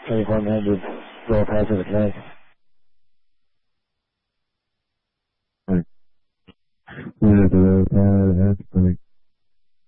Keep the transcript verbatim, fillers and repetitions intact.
twenty-one hundred, roll positive tank. Yeah, the, uh, that's pretty